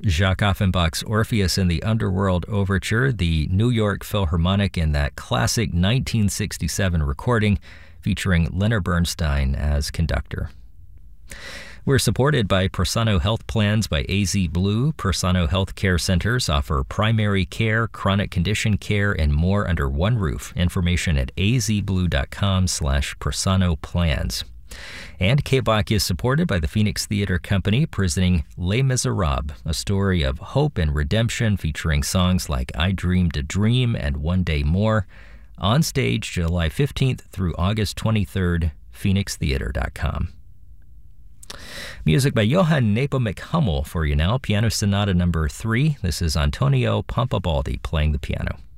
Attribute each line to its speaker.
Speaker 1: Jacques Offenbach's Orpheus in the Underworld Overture, the New York Philharmonic in that classic 1967 recording featuring Leonard Bernstein as conductor. We're supported by Persano Health Plans by AZ Blue. Persano Health Care Centers offer primary care, chronic condition care, and more under one roof. Information at azblue.com/Persano Plans. And KBOC is supported by the Phoenix Theater Company, presenting Les Miserables, a story of hope and redemption featuring songs like I Dreamed a Dream and One Day More. On stage July 15th through August 23rd, phoenixtheater.com. Music by Johann Nepomuk Hummel for you now, Piano Sonata No. 3. This is Antonio Pampabaldi playing the piano.